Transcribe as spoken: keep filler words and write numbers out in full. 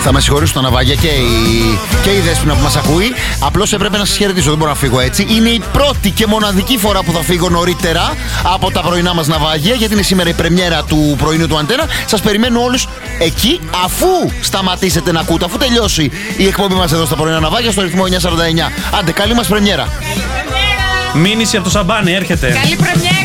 Θα με συγχωρήσουν τα ναυάγια και η, και η Δέσποινα που μας ακούει. Απλώς έπρεπε να σας χαιρετήσω, δεν μπορώ να φύγω έτσι. Είναι η πρώτη και μοναδική φορά που θα φύγω νωρίτερα από τα πρωινά μας ναυάγια, γιατί είναι σήμερα η πρεμιέρα του πρωινού του Αντένα. Σας περιμένω όλους εκεί, αφού σταματήσετε να ακούτε, αφού τελειώσει η εκπομπή μας εδώ στα πρωινά ναυάγια, στο ρυθμό εννιακόσια σαράντα εννιά. Άντε, καλή μας πρεμιέρα. Μήνυση από το σαμπάνι, έρχεται. Καλή πρεμιέρα.